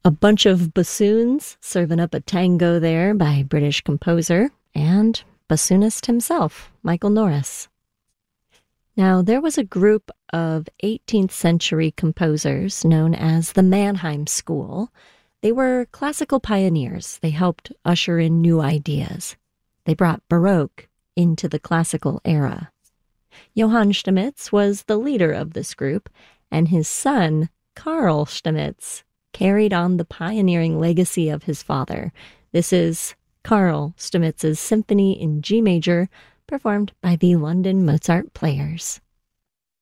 A bunch of bassoons serving up a tango there by British composer and bassoonist himself, Michael Norris. Now, there was a group of 18th century composers known as the Mannheim School. They were classical pioneers. They helped usher in new ideas. They brought Baroque into the classical era. Johann Stamitz was the leader of this group, and his son, Karl Stamitz, carried on the pioneering legacy of his father. This is Karl Stamitz's Symphony in G major, performed by the London Mozart Players.